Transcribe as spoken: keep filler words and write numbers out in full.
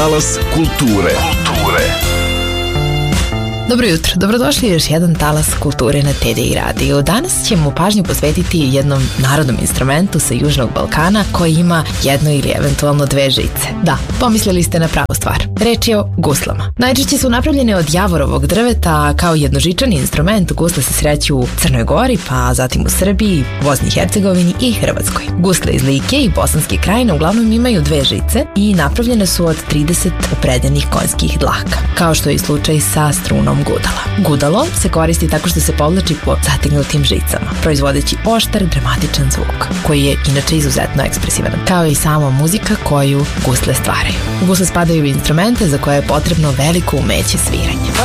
Talas kulture. Kulture. Dobro jutro, dobrodošli u još jedan talas kulture na T D I radiju. Danas ćemo pažnju posvetiti jednom narodnom instrumentu sa Južnog Balkana koji ima jedno ili eventualno dve žice. Da, pomislili ste na pravu stvar. Reč je o guslama. Najčešće su napravljene od javorovog drveta, a kao jednožičani instrument gusle se sreću u Crnoj Gori, pa zatim u Srbiji, Bosni i Hercegovini i Hrvatskoj. Gusle iz Like i Bosanske Krajine uglavnom imaju dve žice i napravljene su od trideset upredenih konjskih dlaka, kao što je i slučaj sa strunom gudala. Gudalo se koristi tako što se povlači po zategnutim žicama, proizvodeći oštar, dramatičan zvuk, koji je inače izuzetno ekspresivan, kao i sama muzika koju gusle stvaraju. Gusle spadaju u instrumente za koje je potrebno veliko umeće sviranja.